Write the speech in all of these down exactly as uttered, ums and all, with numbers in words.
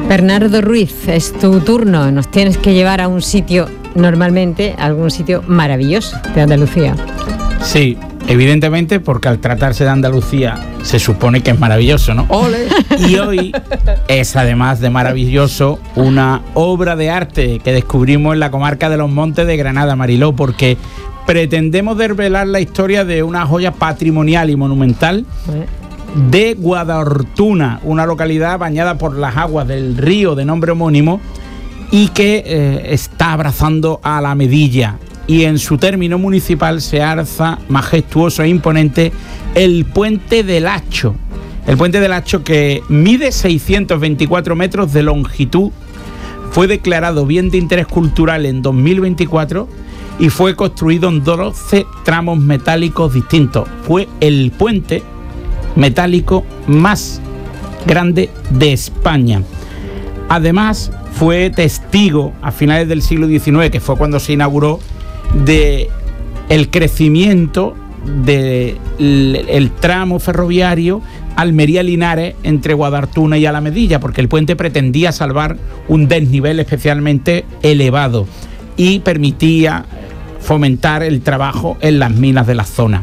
Bernardo Ruiz, es tu turno. Nos tienes que llevar a un sitio, normalmente, a algún sitio maravilloso de Andalucía. Sí, evidentemente, porque al tratarse de Andalucía se supone que es maravilloso, ¿no? ¡Ole! Y hoy es, además de maravilloso, una obra de arte que descubrimos en la comarca de los Montes de Granada, Mariló, porque pretendemos desvelar la historia de una joya patrimonial y monumental de Guadortuna, una localidad bañada por las aguas del río de nombre homónimo y que eh, está abrazando a la Medilla. Y en su término municipal se alza majestuoso e imponente el Puente del Hacho. El Puente del Hacho, que mide seiscientos veinticuatro metros de longitud, fue declarado bien de interés cultural en dos mil veinticuatro y fue construido en doce tramos metálicos distintos. Fue el puente metálico más grande de España. Además, fue testigo a finales del siglo diecinueve, que fue cuando se inauguró, de el crecimiento del el tramo ferroviario Almería-Linares entre Guadortuna y Alamedilla, porque el puente pretendía salvar un desnivel especialmente elevado y permitía fomentar el trabajo en las minas de la zona.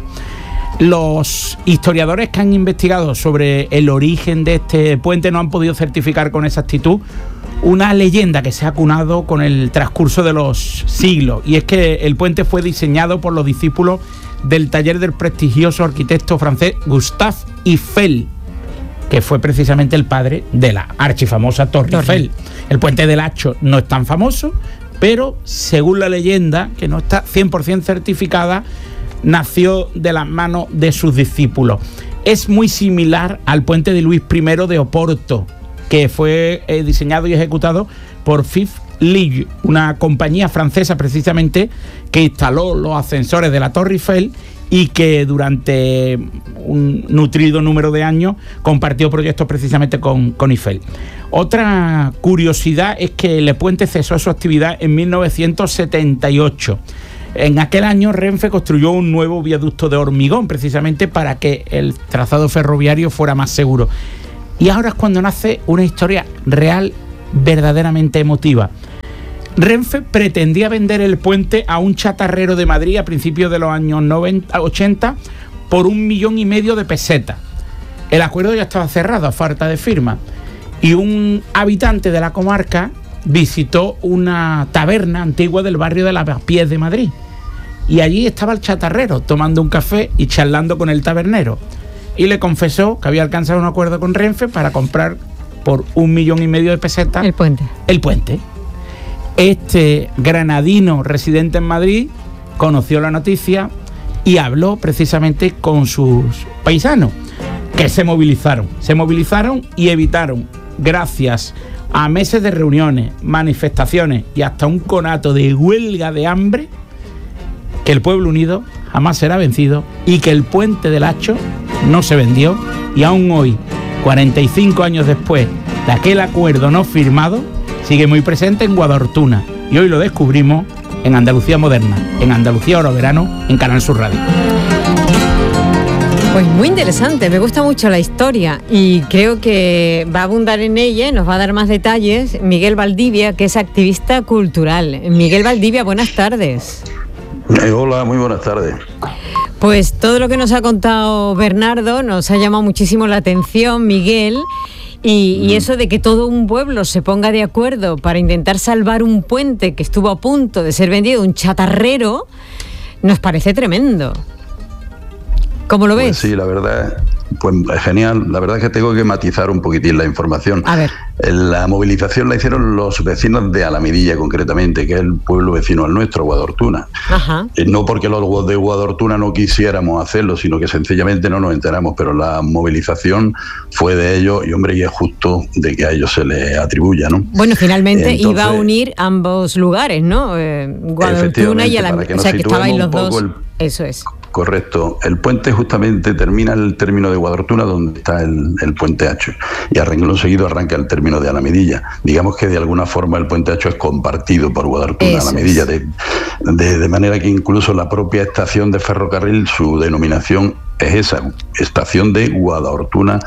Los historiadores que han investigado sobre el origen de este puente no han podido certificar con exactitud una leyenda que se ha acunado con el transcurso de los siglos, y es que el puente fue diseñado por los discípulos del taller del prestigioso arquitecto francés Gustave Eiffel, que fue precisamente el padre de la archifamosa Torre, Torre Eiffel. El Puente del Hacho no es tan famoso, pero según la leyenda, que no está cien por ciento certificada, nació de las manos de sus discípulos. Es muy similar al puente de Luis primero de Oporto, que fue eh, diseñado y ejecutado por Fifth League, una compañía francesa precisamente que instaló los ascensores de la Torre Eiffel y que durante un nutrido número de años compartió proyectos precisamente con, con Eiffel. Otra curiosidad es que el puente cesó su actividad en mil novecientos setenta y ocho. En aquel año Renfe construyó un nuevo viaducto de hormigón precisamente para que el trazado ferroviario fuera más seguro. Y ahora es cuando nace una historia real verdaderamente emotiva. Renfe pretendía vender el puente a un chatarrero de Madrid a principios de los años noventa, ochenta por un millón y medio de pesetas. El acuerdo ya estaba cerrado a falta de firma. Y un habitante de la comarca visitó una taberna antigua del barrio de Lavapiés de Madrid. Y allí estaba el chatarrero tomando un café y charlando con el tabernero. Y le confesó que había alcanzado un acuerdo con Renfe para comprar por un millón y medio de pesetas el puente. El puente. Este granadino residente en Madrid conoció la noticia y habló precisamente con sus paisanos, que se movilizaron. Se movilizaron y evitaron, gracias a meses de reuniones, manifestaciones y hasta un conato de huelga de hambre, que el pueblo unido jamás será vencido y que el Puente del Hacho no se vendió, y aún hoy, cuarenta y cinco años después de aquel acuerdo no firmado, sigue muy presente en Guadortuna, y hoy lo descubrimos en Andalucía Moderna, en Andalucía Oro Verano, en Canal Sur Radio. Pues muy interesante, me gusta mucho la historia y creo que va a abundar en ella, nos va a dar más detalles Miguel Valdivia, que es activista cultural. Miguel Valdivia, buenas tardes. Eh, hola, muy buenas tardes. Pues todo lo que nos ha contado Bernardo nos ha llamado muchísimo la atención, Miguel, y, y eso de que todo un pueblo se ponga de acuerdo para intentar salvar un puente que estuvo a punto de ser vendido, un chatarrero, nos parece tremendo. ¿Cómo lo ves? Pues sí, la verdad, pues genial. La verdad es que tengo que matizar un poquitín la información. A ver. La movilización la hicieron los vecinos de Alamedilla, concretamente, que es el pueblo vecino al nuestro, Guadortuna. Ajá. No porque los de Guadortuna no quisiéramos hacerlo, sino que sencillamente no nos enteramos, pero la movilización fue de ellos y, hombre, y es justo de que a ellos se les atribuya, ¿no? Bueno, finalmente Entonces, iba a unir ambos lugares, ¿no? Eh, Guadortuna y Alamedilla. O sea, que estabais los dos. El... Eso es. Correcto. El puente justamente termina el término de Guadortuna, donde está el, el Puente Hacho, y a renglón seguido arranca el término de Alamedilla. Digamos que de alguna forma el Puente Hacho es compartido por Guadortuna, Alamedilla, de, de, de manera que incluso la propia estación de ferrocarril, su denominación es esa, estación de Guadortuna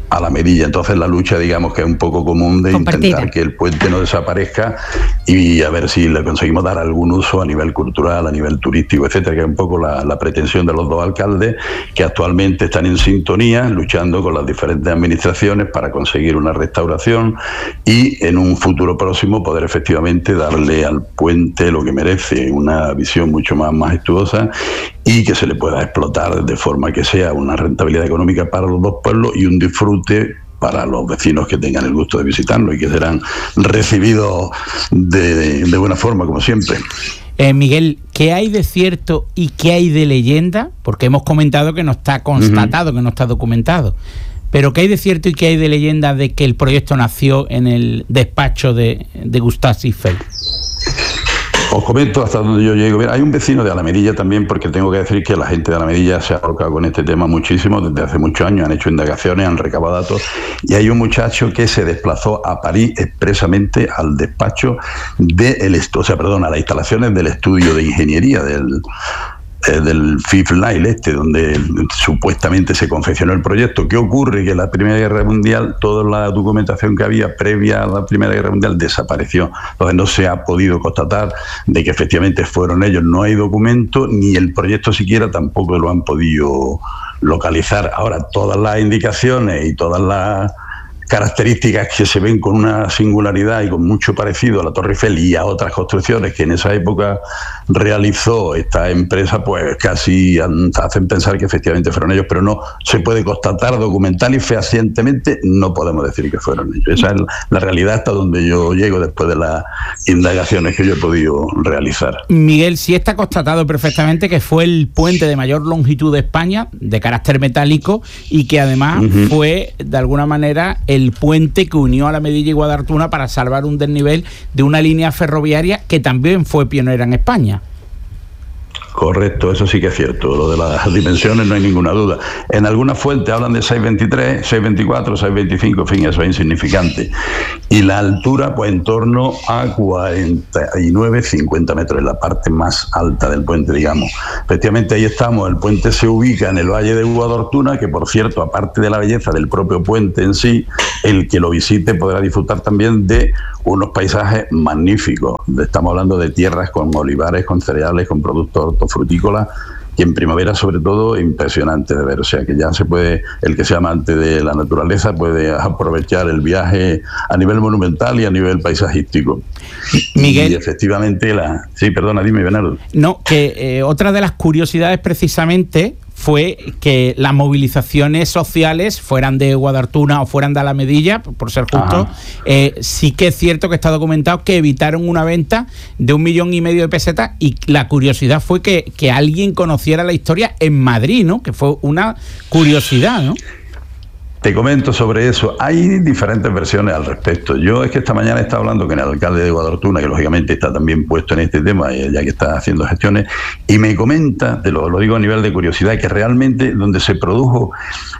Alamedilla. Entonces la lucha, digamos que es un poco común de Compartida. Intentar que el puente no desaparezca y a ver si le conseguimos dar algún uso a nivel cultural, a nivel turístico, etcétera, que es un poco la, la pretensión de los dos alcaldes, que actualmente están en sintonía, luchando con las diferentes administraciones para conseguir una restauración y en un futuro próximo poder efectivamente darle al puente lo que merece, una visión mucho más majestuosa y que se le pueda explotar de forma que sea una rentabilidad económica para los dos pueblos y un disfrute para los vecinos que tengan el gusto de visitarlo y que serán recibidos de, de buena forma, como siempre. Eh, Miguel, ¿qué hay de cierto y qué hay de leyenda? Porque hemos comentado que no está constatado, uh-huh. que no está documentado. Pero ¿qué hay de cierto y qué hay de leyenda de que el proyecto nació en el despacho de, de Gustave Eiffel? Os comento hasta donde yo llego. Hay un vecino de Alamedilla también, porque tengo que decir que la gente de Alamedilla se ha volcado con este tema muchísimo desde hace muchos años, han hecho indagaciones, han recabado datos, y hay un muchacho que se desplazó a París expresamente al despacho de el, o sea, perdón, a las instalaciones del estudio de ingeniería del Eh, del Fifth Line este, donde supuestamente se confeccionó el proyecto. ¿Qué ocurre? Que en la Primera Guerra Mundial toda la documentación que había previa a la Primera Guerra Mundial desapareció. Entonces no se ha podido constatar de que efectivamente fueron ellos. No hay documento, ni el proyecto siquiera tampoco lo han podido localizar. Ahora, todas las indicaciones y todas las características que se ven con una singularidad y con mucho parecido a la Torre Eiffel y a otras construcciones que en esa época realizó esta empresa, pues casi hacen pensar que efectivamente fueron ellos, pero no se puede constatar documental y fehacientemente, no podemos decir que fueron ellos. Esa es la realidad hasta donde yo llego después de las indagaciones que yo he podido realizar. Miguel, sí está constatado perfectamente que fue el puente de mayor longitud de España, de carácter metálico, y que además uh-huh. fue de alguna manera el el puente que unió Alamedilla y Guadartuna para salvar un desnivel de una línea ferroviaria que también fue pionera en España. Correcto, eso sí que es cierto. Lo de las dimensiones no hay ninguna duda. En algunas fuentes hablan de seiscientos veintitrés, seiscientos veinticuatro, seiscientos veinticinco, en fin, eso es insignificante. Y la altura, pues en torno a cuarenta y nueve, cincuenta metros, en la parte más alta del puente, digamos. Efectivamente, ahí estamos. El puente se ubica en el Valle de Guadartuna, que por cierto, aparte de la belleza del propio puente en sí, el que lo visite podrá disfrutar también de unos paisajes magníficos. Estamos hablando de tierras con olivares, con cereales, con productos hortofrutícolas, y en primavera sobre todo impresionante de ver. O sea que ya se puede, el que sea amante de la naturaleza puede aprovechar el viaje a nivel monumental y a nivel paisajístico. Miguel, y efectivamente la... Sí, perdona, dime, Bernardo. No, que eh, otra de las curiosidades precisamente fue que las movilizaciones sociales, fueran de Guadartuna o fueran de Alamedilla, por ser justo, eh, sí que es cierto que está documentado que evitaron una venta de un millón y medio de pesetas, y la curiosidad fue que, que alguien conociera la historia en Madrid, ¿no? Que fue una curiosidad, ¿no? Te comento sobre eso. Hay diferentes versiones al respecto. Yo es que esta mañana he estado hablando con el alcalde de Guadartuna, que lógicamente está también puesto en este tema, ya que está haciendo gestiones, y me comenta, te lo, lo digo a nivel de curiosidad, que realmente donde se produjo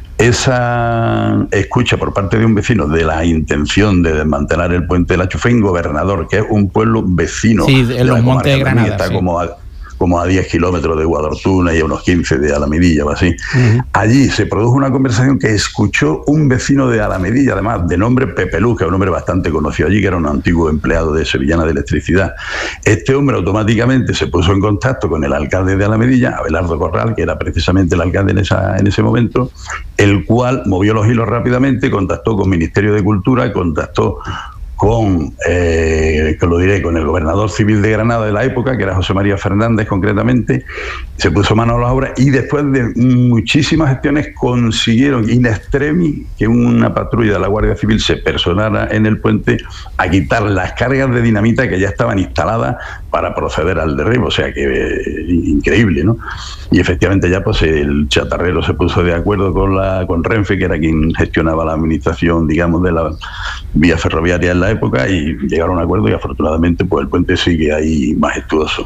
esa escucha por parte de un vecino de la intención de desmantelar el puente de la Chufé en Gobernador, que es un pueblo vecino, sí, de los Montes de Granada, está sí. como a, como a diez kilómetros de Guadartuna y a unos quince de Alamedilla o así. Uh-huh. Allí se produjo una conversación que escuchó un vecino de Alamedilla, además de nombre Pepe Luz, que es un hombre bastante conocido allí, que era un antiguo empleado de Sevillana de Electricidad. Este hombre automáticamente se puso en contacto con el alcalde de Alamedilla, Abelardo Corral, que era precisamente el alcalde en, esa, en ese momento, el cual movió los hilos rápidamente, contactó con el Ministerio de Cultura, contactó con, eh, que lo diré, con el gobernador civil de Granada de la época, que era José María Fernández concretamente, se puso mano a la obra y después de muchísimas gestiones consiguieron in extremis que una patrulla de la Guardia Civil se personara en el puente a quitar las cargas de dinamita que ya estaban instaladas para proceder al derribo. O sea que eh, increíble, ¿no? Y efectivamente ya pues el chatarrero se puso de acuerdo con la con Renfe, que era quien gestionaba la administración, digamos, de la vía ferroviaria en la época, y llegaron a un acuerdo y afortunadamente pues el puente sigue ahí majestuoso.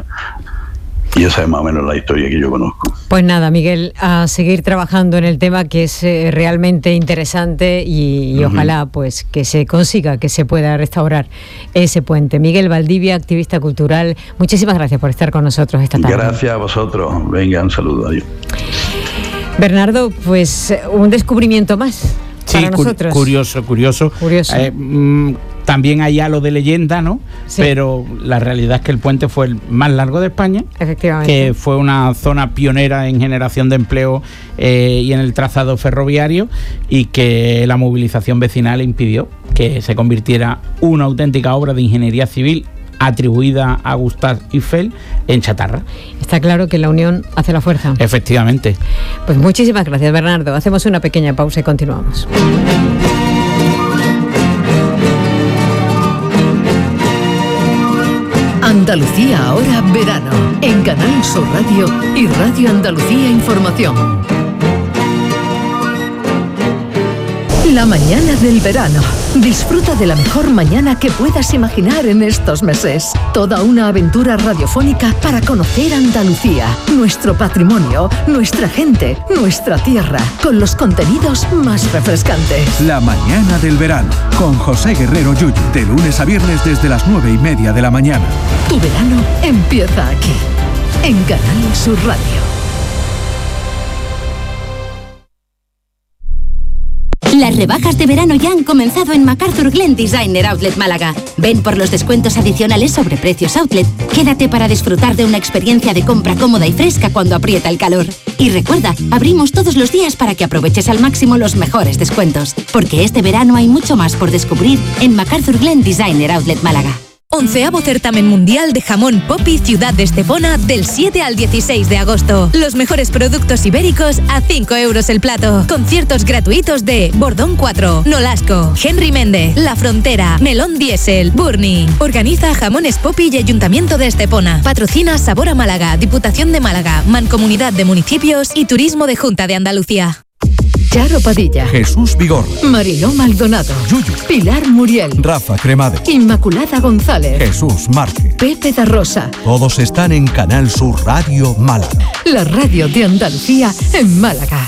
Y esa es más o menos la historia que yo conozco. Pues nada, Miguel, a seguir trabajando en el tema, que es eh, realmente interesante, y, y uh-huh. ojalá pues que se consiga, que se pueda restaurar ese puente. Miguel Valdivia, activista cultural, muchísimas gracias por estar con nosotros esta tarde. Gracias a vosotros. Venga, un saludo. Adiós. Bernardo, pues un descubrimiento más. Sí, para nosotros. curioso, curioso. curioso. Eh, mm, también hay halo de leyenda, ¿no? Sí. Pero la realidad es que el puente fue el más largo de España. Efectivamente. Que fue una zona pionera en generación de empleo eh, y en el trazado ferroviario, y que la movilización vecinal impidió que se convirtiera una auténtica obra de ingeniería civil atribuida a Gustave Eiffel en chatarra. Está claro que la unión hace la fuerza. Efectivamente. Pues muchísimas gracias, Bernardo. Hacemos una pequeña pausa y continuamos. Andalucía ahora verano, en Canal Sur Radio y Radio Andalucía Información. La mañana del verano. Disfruta de la mejor mañana que puedas imaginar en estos meses. Toda una aventura radiofónica para conocer Andalucía, nuestro patrimonio, nuestra gente, nuestra tierra, con los contenidos más refrescantes. La mañana del verano, con José Guerrero Yuyu, de lunes a viernes desde las nueve y media de la mañana. Tu verano empieza aquí, en Canal Sur Radio. Las rebajas de verano ya han comenzado en MacArthur Glen Designer Outlet Málaga. Ven por los descuentos adicionales sobre precios outlet. Quédate para disfrutar de una experiencia de compra cómoda y fresca cuando aprieta el calor. Y recuerda, abrimos todos los días para que aproveches al máximo los mejores descuentos. Porque este verano hay mucho más por descubrir en MacArthur Glen Designer Outlet Málaga. Onceavo Certamen Mundial de Jamón Popi Ciudad de Estepona del siete al dieciséis de agosto. Los mejores productos ibéricos a cinco euros el plato. Conciertos gratuitos de Bordón cuatro, Nolasco, Henry Méndez, La Frontera, Melón Diesel, Burni. Organiza Jamones Popi y Ayuntamiento de Estepona. Patrocina Sabor a Málaga, Diputación de Málaga, Mancomunidad de Municipios y Turismo de Junta de Andalucía. Charo Padilla, Jesús Vigorra, Mariló Maldonado, Yuyu, Pilar Muriel, Rafa Cremades, Inmaculada González, Jesús Márquez. Pepe da Rosa. Todos están en Canal Sur Radio Málaga. La radio de Andalucía en Málaga.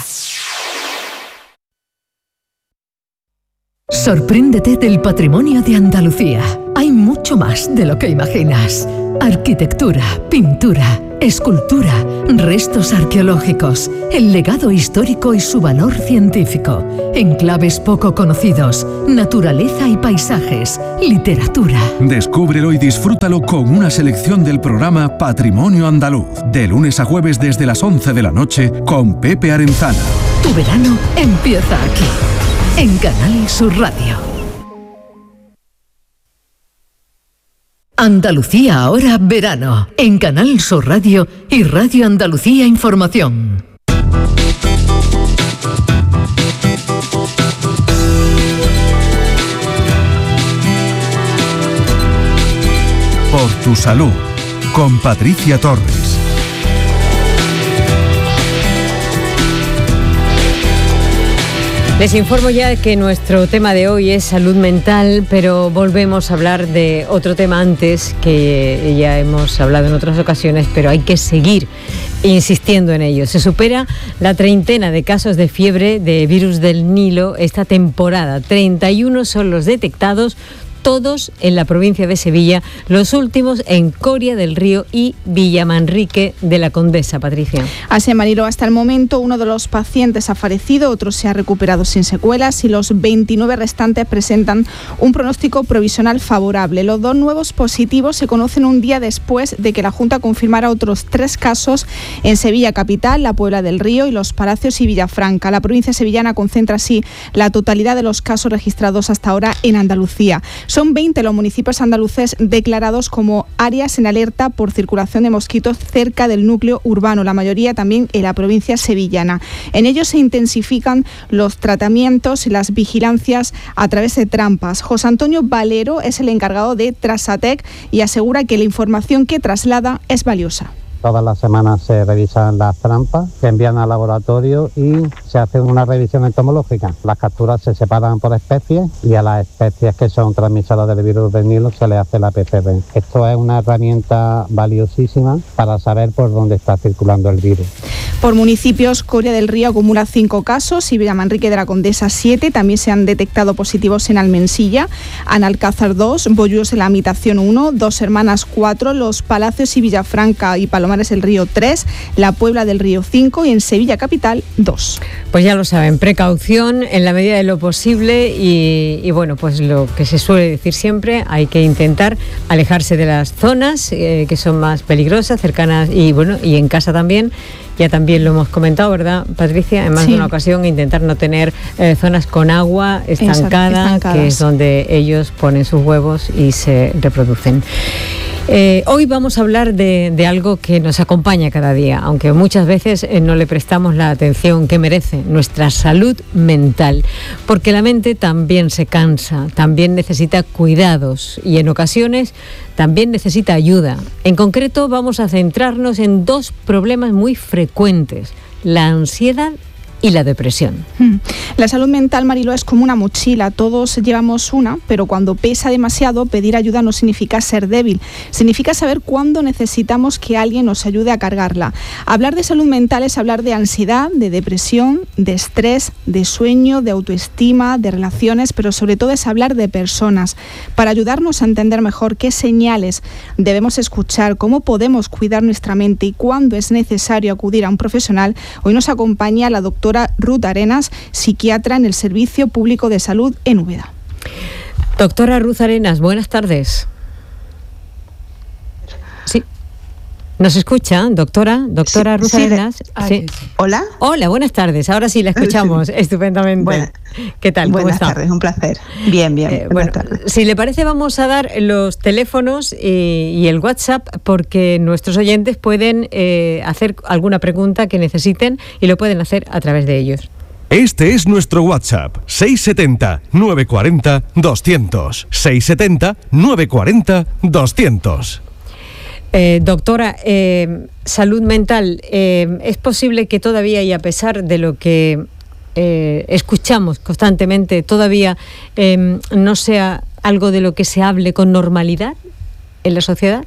Sorpréndete del patrimonio de Andalucía. Hay mucho más de lo que imaginas. Arquitectura, pintura, escultura, restos arqueológicos, el legado histórico y su valor científico, enclaves poco conocidos, naturaleza y paisajes, literatura. Descúbrelo y disfrútalo con una selección del programa Patrimonio Andaluz, de lunes a jueves desde las once de la noche con Pepe Arenzana. Tu verano empieza aquí, en Canal Sur Radio. Andalucía ahora verano, en Canal Sur Radio y Radio Andalucía Información. Por tu salud, con Patricia Torres. Les informo ya que nuestro tema de hoy es salud mental, pero volvemos a hablar de otro tema antes, que ya hemos hablado en otras ocasiones, pero hay que seguir insistiendo en ello. Se supera la treintena de casos de fiebre de virus del Nilo esta temporada. treinta y uno son los detectados, todos en la provincia de Sevilla, los últimos en Coria del Río y Villamanrique de la Condesa. Patricia. Así, Marilo, hasta el momento uno de los pacientes ha fallecido, otro se ha recuperado sin secuelas y los veintinueve restantes presentan un pronóstico provisional favorable. Los dos nuevos positivos se conocen un día después de que la Junta confirmara otros tres casos en Sevilla capital, la Puebla del Río y Los Palacios y Villafranca. La provincia sevillana concentra así la totalidad de los casos registrados hasta ahora en Andalucía. Son veinte los municipios andaluces declarados como áreas en alerta por circulación de mosquitos cerca del núcleo urbano, la mayoría también en la provincia sevillana. En ellos se intensifican los tratamientos y las vigilancias a través de trampas. José Antonio Valero es el encargado de Trasatec y asegura que la información que traslada es valiosa. Todas las semanas se revisan las trampas, se envían al laboratorio y se hace una revisión entomológica. Las capturas se separan por especies y a las especies que son transmisoras del virus del Nilo se le hace la P C R. Esto es una herramienta valiosísima para saber por dónde está circulando el virus. Por municipios, Coria del Río acumula cinco casos y Villamanrique de la Condesa siete. También se han detectado positivos en Almensilla, Analcázar dos, Bollús de la Habitación uno, Dos Hermanas cuatro, Los Palacios y Villafranca y Paloma Palomares del Río tres, La Puebla del Río cinco y en Sevilla Capital dos. Pues ya lo saben, precaución en la medida de lo posible y, y bueno, pues lo que se suele decir siempre, hay que intentar alejarse de las zonas eh, que son más peligrosas, cercanas y bueno, y en casa también. Ya también lo hemos comentado, ¿verdad, Patricia? En más sí. de una ocasión, intentar no tener eh, zonas con agua estancada, que es donde ellos ponen sus huevos y se reproducen. Eh, hoy vamos a hablar de, de algo que nos acompaña cada día, aunque muchas veces eh, no le prestamos la atención que merece, nuestra salud mental, porque la mente también se cansa, también necesita cuidados y en ocasiones también necesita ayuda. En concreto vamos a centrarnos en dos problemas muy frecuentes, la ansiedad y la depresión. La salud mental, Mariló, es como una mochila. Todos llevamos una, pero cuando pesa demasiado, pedir ayuda no significa ser débil. Significa saber cuándo necesitamos que alguien nos ayude a cargarla. Hablar de salud mental es hablar de ansiedad, de depresión, de estrés, de sueño, de autoestima, de relaciones, pero sobre todo es hablar de personas. Para ayudarnos a entender mejor qué señales debemos escuchar, cómo podemos cuidar nuestra mente y cuándo es necesario acudir a un profesional, hoy nos acompaña la doctora Ruth Arenas, psiquiatra en el Servicio Público de Salud en Úbeda. Doctora Ruth Arenas, buenas tardes. Sí. ¿Nos escucha, doctora? Doctora sí, Ruth sí, Arenas. Le... Sí. Hola. Hola, buenas tardes. Ahora sí la escuchamos sí. estupendamente. Buena. ¿Qué tal? ¿Cómo buenas está? tardes, un placer. Bien, bien. Eh, bueno, tardes. Si le parece, vamos a dar los teléfonos y, y el WhatsApp porque nuestros oyentes pueden eh, hacer alguna pregunta que necesiten y lo pueden hacer a través de ellos. Este es nuestro WhatsApp, seis siete cero, nueve cuatro cero, doscientos. seis siete cero, nueve cuatro cero, doscientos. Eh, doctora, eh, salud mental, eh, ¿es posible que todavía y a pesar de lo que eh, escuchamos constantemente, todavía eh, no sea algo de lo que se hable con normalidad en la sociedad?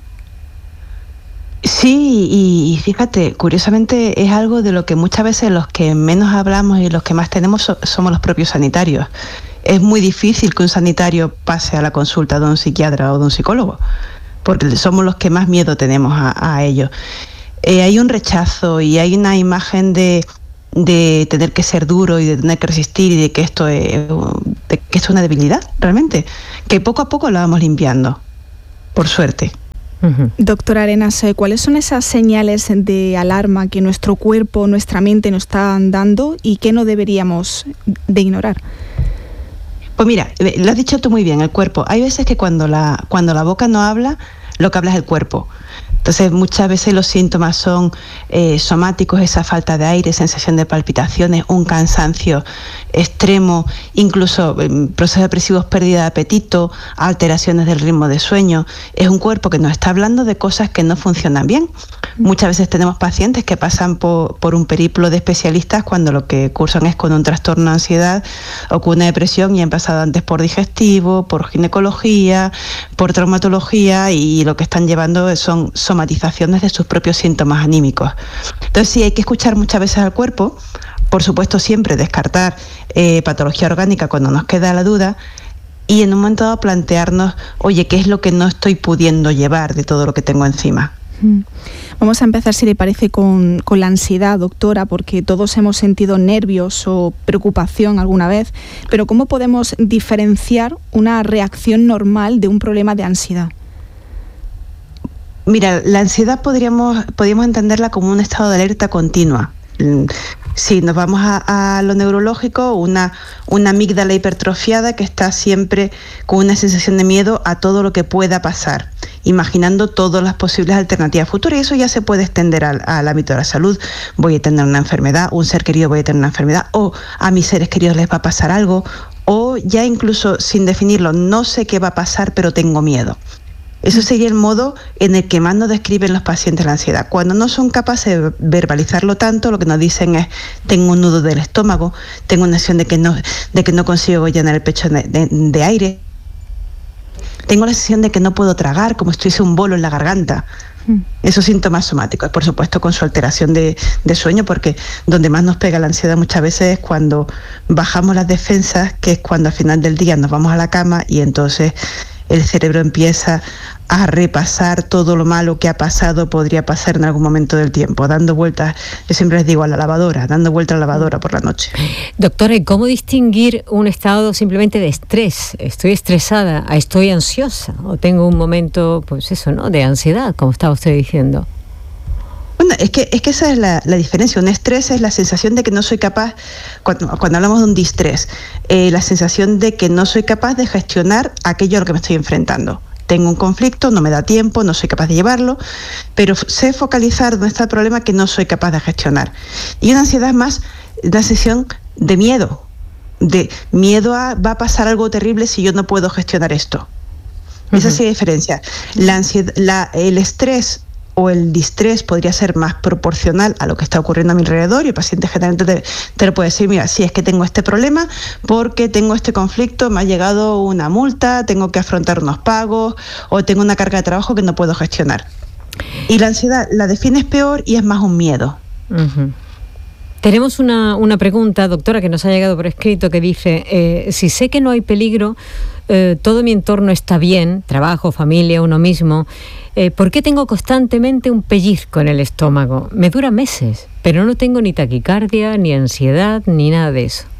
Sí, y fíjate, curiosamente es algo de lo que muchas veces los que menos hablamos y los que más tenemos so, somos los propios sanitarios. Es muy difícil que un sanitario pase a la consulta de un psiquiatra o de un psicólogo, porque somos los que más miedo tenemos a, a ello. Eh, hay un rechazo y hay una imagen de, de tener que ser duro y de tener que resistir y de que esto es, de que esto es una debilidad, realmente, que poco a poco la vamos limpiando, por suerte. Uh-huh. Doctora Arenas, ¿cuáles son esas señales de alarma que nuestro cuerpo, nuestra mente nos están dando y que no deberíamos de ignorar? Pues mira, lo has dicho tú muy bien, el cuerpo. Hay veces que cuando la, cuando la boca no habla, lo que habla es el cuerpo. Entonces muchas veces los síntomas son eh, somáticos, esa falta de aire, sensación de palpitaciones, un cansancio extremo, incluso eh, procesos depresivos, pérdida de apetito, alteraciones del ritmo de sueño. Es un cuerpo que nos está hablando de cosas que no funcionan bien. Muchas veces tenemos pacientes que pasan por, por un periplo de especialistas cuando lo que cursan es con un trastorno de ansiedad o con una depresión y han pasado antes por digestivo, por ginecología, por traumatología y lo que están llevando son somatizaciones de sus propios síntomas anímicos. Entonces sí, hay que escuchar muchas veces al cuerpo, por supuesto siempre descartar eh, patología orgánica cuando nos queda la duda y en un momento dado plantearnos, oye, ¿qué es lo que no estoy pudiendo llevar de todo lo que tengo encima? Vamos a empezar, si le parece, con, con la ansiedad, doctora, porque todos hemos sentido nervios o preocupación alguna vez, pero ¿cómo podemos diferenciar una reacción normal de un problema de ansiedad? Mira, la ansiedad podríamos, podríamos entenderla como un estado de alerta continua. Si nos vamos a, a lo neurológico, una, una amígdala hipertrofiada que está siempre con una sensación de miedo a todo lo que pueda pasar, imaginando todas las posibles alternativas futuras, y eso ya se puede extender al, al ámbito de la salud. Voy a tener una enfermedad, un ser querido voy a tener una enfermedad, o a mis seres queridos les va a pasar algo, o ya incluso sin definirlo, no sé qué va a pasar, pero tengo miedo. Eso sería el modo en el que más nos describen los pacientes la ansiedad. Cuando no son capaces de verbalizarlo tanto, lo que nos dicen es: tengo un nudo del estómago, tengo una sensación de que no, de que no consigo llenar el pecho de, de, de aire, tengo la sensación de que no puedo tragar, como si tuviese un bolo en la garganta. Esos síntomas somáticos, por supuesto con su alteración de, de sueño, porque donde más nos pega la ansiedad muchas veces es cuando bajamos las defensas, que es cuando al final del día nos vamos a la cama y entonces el cerebro empieza a repasar todo lo malo que ha pasado, podría pasar en algún momento del tiempo, dando vueltas, yo siempre les digo, a la lavadora, dando vueltas a la lavadora por la noche. Doctora, ¿y cómo distinguir un estado simplemente de estrés? Estoy estresada, estoy ansiosa, o tengo un momento, pues eso, ¿no?, de ansiedad, como estaba usted diciendo. Bueno, es que, es que esa es la, la diferencia. Un estrés es la sensación de que no soy capaz, cuando, cuando hablamos de un distrés, eh, la sensación de que no soy capaz de gestionar aquello a lo que me estoy enfrentando. Tengo un conflicto, no me da tiempo, no soy capaz de llevarlo, pero sé focalizar dónde está el problema que no soy capaz de gestionar. Y una ansiedad es más una sensación de miedo, de miedo a va a pasar algo terrible si yo no puedo gestionar esto. Uh-huh. Esa es la diferencia. La ansiedad, la, el estrés o el distrés podría ser más proporcional a lo que está ocurriendo a mi alrededor, y el paciente generalmente te, te lo puede decir, mira, sí, es que tengo este problema porque tengo este conflicto, me ha llegado una multa, tengo que afrontar unos pagos o tengo una carga de trabajo que no puedo gestionar. Y la ansiedad la defines peor y es más un miedo. Uh-huh. Tenemos una, una pregunta, doctora, que nos ha llegado por escrito, que dice, eh, si sé que no hay peligro, eh, todo mi entorno está bien, trabajo, familia, uno mismo, eh, ¿por qué tengo constantemente un pellizco en el estómago? Me dura meses, pero no tengo ni taquicardia, ni ansiedad, ni nada de eso.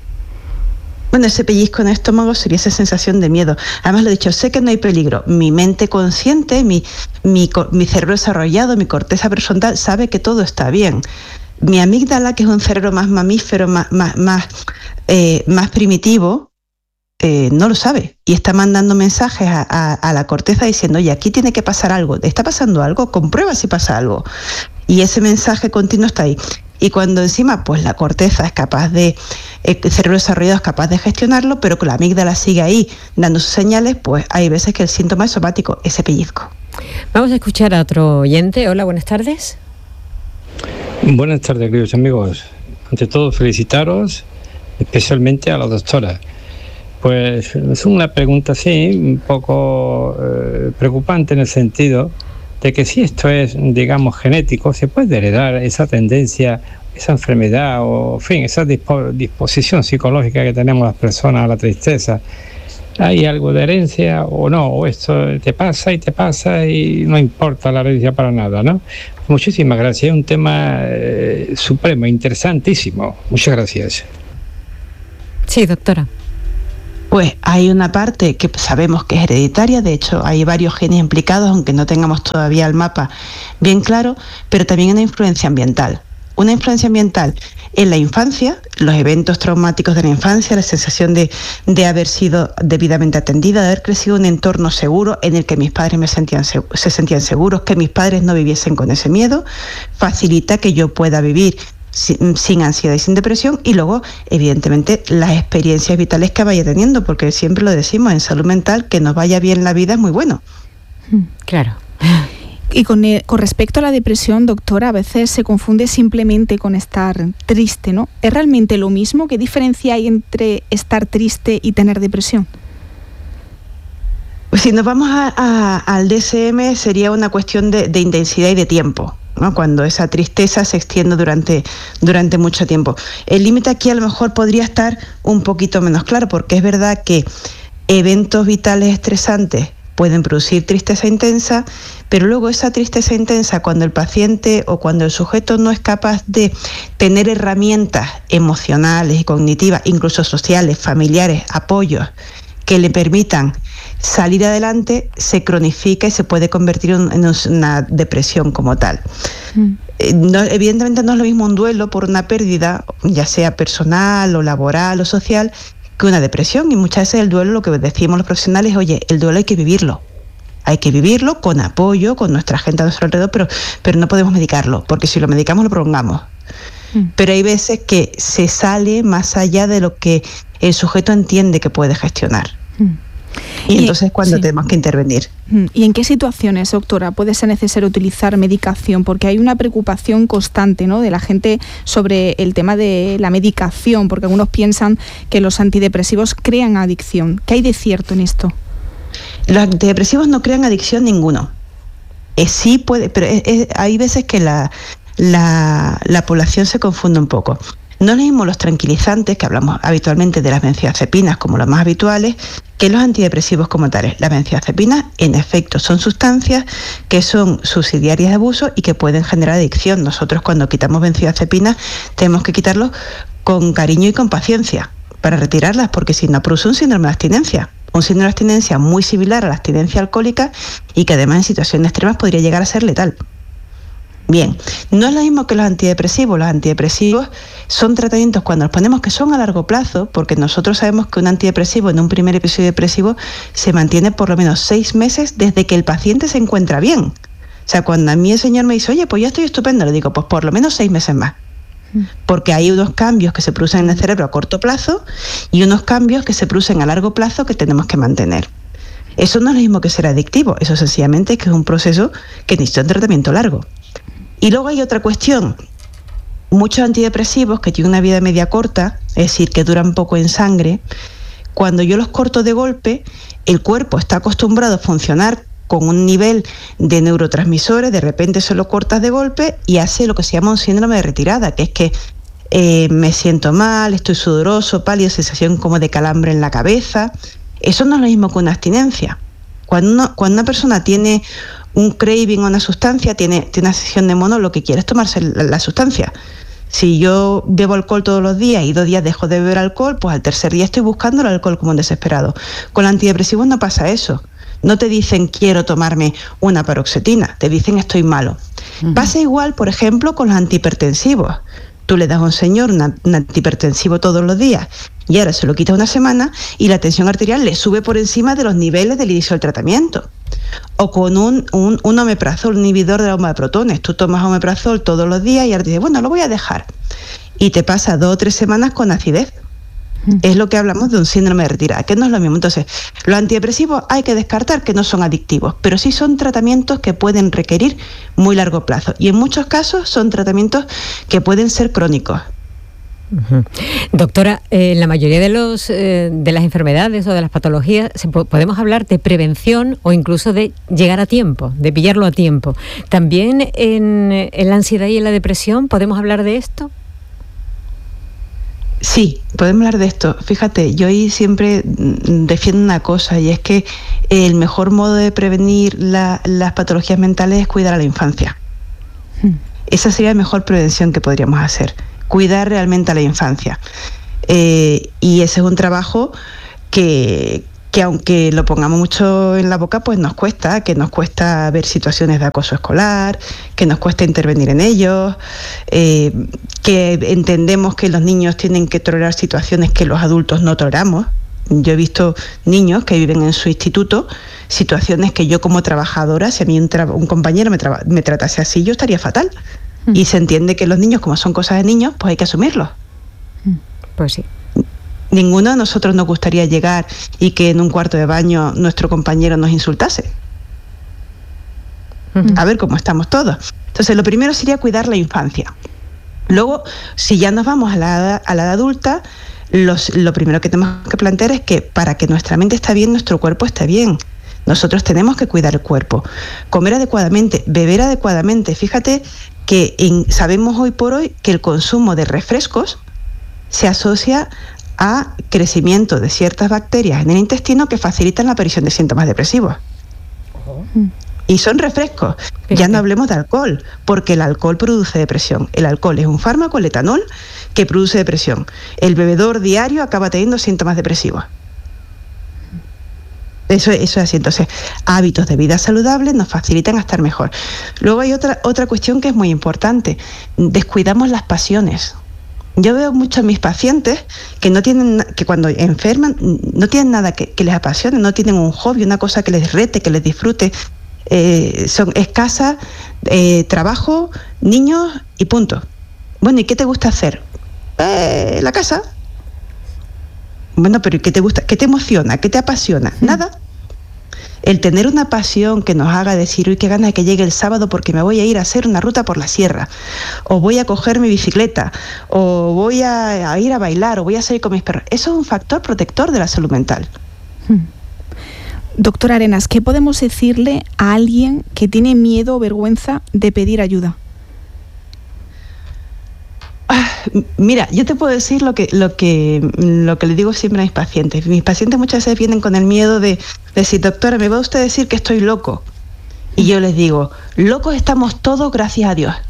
Bueno, ese pellizco en el estómago sería esa sensación de miedo. Además, lo he dicho, sé que no hay peligro. Mi mente consciente, mi, mi, mi cerebro desarrollado, mi corteza prefrontal sabe que todo está bien. Mi amígdala, que es un cerebro más mamífero, más, más, más, eh, más primitivo, eh, no lo sabe y está mandando mensajes a, a, a la corteza diciendo, oye, aquí tiene que pasar algo, ¿está pasando algo? Comprueba si pasa algo. Y ese mensaje continuo está ahí. Y cuando encima pues la corteza es capaz de, el cerebro desarrollado es capaz de gestionarlo, pero que la amígdala sigue ahí dando sus señales, pues hay veces que el síntoma es somático, ese pellizco. Vamos a escuchar a otro oyente. Hola, buenas tardes. Buenas tardes, queridos amigos. Ante todo, felicitaros, especialmente a la doctora. Pues es una pregunta así, un poco eh, preocupante en el sentido de que si esto es, digamos, genético, se puede heredar esa tendencia, esa enfermedad o, en fin, esa dispo- disposición psicológica que tenemos las personas a la tristeza. ¿Hay algo de herencia o no? O esto te pasa y te pasa y no importa la herencia para nada, ¿no? Muchísimas gracias. Es un tema eh, supremo, interesantísimo. Muchas gracias. Sí, doctora. Pues hay una parte que sabemos que es hereditaria, de hecho hay varios genes implicados, aunque no tengamos todavía el mapa bien claro, pero también una influencia ambiental. Una influencia ambiental en la infancia, los eventos traumáticos de la infancia, la sensación de, de haber sido debidamente atendida, de haber crecido en un entorno seguro en el que mis padres me sentían, se sentían seguros, que mis padres no viviesen con ese miedo, facilita que yo pueda vivir sin, sin ansiedad y sin depresión, y luego, evidentemente, las experiencias vitales que vaya teniendo, porque siempre lo decimos, en salud mental, que nos vaya bien la vida es muy bueno. Claro. Y con, el, con respecto a la depresión, doctora, a veces se confunde simplemente con estar triste, ¿no? ¿Es realmente lo mismo? ¿Qué diferencia hay entre estar triste y tener depresión? Pues si nos vamos a, a, al D S M, sería una cuestión de, de intensidad y de tiempo, ¿no? Cuando esa tristeza se extiende durante, durante mucho tiempo. El límite aquí a lo mejor podría estar un poquito menos claro, porque es verdad que eventos vitales estresantes pueden producir tristeza intensa, pero luego esa tristeza intensa, cuando el paciente o cuando el sujeto no es capaz de tener herramientas emocionales y cognitivas, incluso sociales, familiares, apoyos, que le permitan salir adelante, se cronifica y se puede convertir en una depresión como tal. Mm. No, evidentemente no es lo mismo un duelo por una pérdida, ya sea personal o laboral o social, que una depresión, y muchas veces el duelo, lo que decimos los profesionales, oye, el duelo hay que vivirlo, hay que vivirlo con apoyo, con nuestra gente a nuestro alrededor, pero, pero no podemos medicarlo, porque si lo medicamos lo prolongamos. Mm. Pero hay veces que se sale más allá de lo que el sujeto entiende que puede gestionar. Mm. Y, y entonces cuando sí. tenemos que intervenir. ¿Y en qué situaciones, doctora, puede ser necesario utilizar medicación? Porque hay una preocupación constante, ¿no?, de la gente sobre el tema de la medicación, porque algunos piensan que los antidepresivos crean adicción. ¿Qué hay de cierto en esto? Los antidepresivos no crean adicción ninguno. Eh, sí puede, pero es, es, hay veces que la, la, la población se confunde un poco. No es lo mismo los tranquilizantes, que hablamos habitualmente de las benzodiazepinas como los más habituales, que los antidepresivos como tales. Las benzodiazepinas, en efecto, son sustancias que son subsidiarias de abuso y que pueden generar adicción. Nosotros, cuando quitamos benzodiazepinas, tenemos que quitarlos con cariño y con paciencia para retirarlas, porque si no produce un síndrome de abstinencia. Un síndrome de abstinencia muy similar a la abstinencia alcohólica y que además en situaciones extremas podría llegar a ser letal. Bien, no es lo mismo que los antidepresivos. Los antidepresivos son tratamientos cuando los ponemos que son a largo plazo, porque nosotros sabemos que un antidepresivo en un primer episodio depresivo se mantiene por lo menos seis meses desde que el paciente se encuentra bien. O sea, cuando a mí el señor me dice, oye, pues ya estoy estupendo, le digo, pues por lo menos seis meses más. Porque hay unos cambios que se producen en el cerebro a corto plazo y unos cambios que se producen a largo plazo que tenemos que mantener. Eso no es lo mismo que ser adictivo, eso sencillamente es que es un proceso que necesita un tratamiento largo. Y luego hay otra cuestión. Muchos antidepresivos que tienen una vida media corta, es decir, que duran poco en sangre, cuando yo los corto de golpe, el cuerpo está acostumbrado a funcionar con un nivel de neurotransmisores, de repente se lo cortas de golpe y hace lo que se llama un síndrome de retirada, que es que eh, me siento mal, estoy sudoroso, pálido, sensación como de calambre en la cabeza. Eso no es lo mismo que una abstinencia. Cuando, uno, cuando una persona tiene un craving a una sustancia, tiene, tiene una sesión de mono, lo que quiere es tomarse la, la sustancia. Si yo bebo alcohol todos los días y dos días dejo de beber alcohol, pues al tercer día estoy buscando el alcohol como un desesperado. Con los antidepresivos no pasa eso. No te dicen quiero tomarme una paroxetina, te dicen estoy malo. Uh-huh. Pasa igual, por ejemplo, con los antihipertensivos. Tú le das a un señor una, un antihipertensivo todos los días y ahora se lo quita una semana y la tensión arterial le sube por encima de los niveles del inicio del tratamiento. O con un, un, un omeprazol, un inhibidor de la bomba de protones. Tú tomas omeprazol todos los días y ahora te dices, bueno, lo voy a dejar. Y te pasa dos o tres semanas con acidez. Es lo que hablamos de un síndrome de retirada, que no es lo mismo. Entonces, los antidepresivos hay que descartar que no son adictivos, pero sí son tratamientos que pueden requerir muy largo plazo. Y en muchos casos son tratamientos que pueden ser crónicos. Uh-huh. Doctora, en eh, la mayoría de los eh, de las enfermedades o de las patologías se po- podemos hablar de prevención o incluso de llegar a tiempo, de pillarlo a tiempo. ¿También en, en la ansiedad y en la depresión podemos hablar de esto? Sí, podemos hablar de esto. Fíjate, yo ahí siempre defiendo una cosa y es que el mejor modo de prevenir la, las patologías mentales es cuidar a la infancia. Hmm. Esa sería la mejor prevención que podríamos hacer, cuidar realmente a la infancia. Eh, y ese es un trabajo que, que aunque lo pongamos mucho en la boca, pues nos cuesta, que nos cuesta ver situaciones de acoso escolar, que nos cuesta intervenir en ellos, eh, que entendemos que los niños tienen que tolerar situaciones que los adultos no toleramos. Yo he visto niños que viven en su instituto situaciones que yo como trabajadora, si a mí un, tra- un compañero me, tra- me tratase así, yo estaría fatal. Mm. Y se entiende que los niños, como son cosas de niños, pues hay que asumirlos. Pues sí. Ninguno de nosotros nos gustaría llegar y que en un cuarto de baño nuestro compañero nos insultase. Uh-huh. A ver cómo estamos todos. Entonces, lo primero sería cuidar la infancia. Luego, si ya nos vamos a la, a la edad adulta, los, lo primero que tenemos que plantear es que para que nuestra mente esté bien, nuestro cuerpo esté bien. Nosotros tenemos que cuidar el cuerpo, comer adecuadamente, beber adecuadamente. Fíjate que en, sabemos hoy por hoy que el consumo de refrescos se asocia a crecimiento de ciertas bacterias en el intestino que facilitan la aparición de síntomas depresivos. Oh. Y son refrescos. Fíjate. Ya no hablemos de alcohol, porque el alcohol produce depresión. El alcohol es un fármaco, el etanol, que produce depresión. El bebedor diario acaba teniendo síntomas depresivos. Eso, eso es así. Entonces, hábitos de vida saludables nos facilitan a estar mejor. Luego hay otra, otra cuestión que es muy importante. Descuidamos las pasiones. Yo veo mucho a mis pacientes que no tienen, que cuando enferman no tienen nada que, que les apasione, no tienen un hobby, una cosa que les rete, que les disfrute. Eh, son escasas, eh, trabajo, niños y punto. Bueno, ¿y qué te gusta hacer? Eh, la casa. Bueno, pero ¿qué te gusta? ¿Qué te emociona? ¿Qué te apasiona? ¿Mm? Nada. El tener una pasión que nos haga decir, uy, qué ganas de que llegue el sábado porque me voy a ir a hacer una ruta por la sierra, o voy a coger mi bicicleta, o voy a, a ir a bailar, o voy a salir con mis perros. Eso es un factor protector de la salud mental. Hmm. Doctora Arenas, ¿qué podemos decirle a alguien que tiene miedo o vergüenza de pedir ayuda? Mira, yo te puedo decir lo que, lo que, lo que le digo siempre a mis pacientes. Mis pacientes muchas veces vienen con el miedo de decir, doctora, ¿me va usted a decir que estoy loco? Y yo les digo, locos estamos todos, gracias a Dios.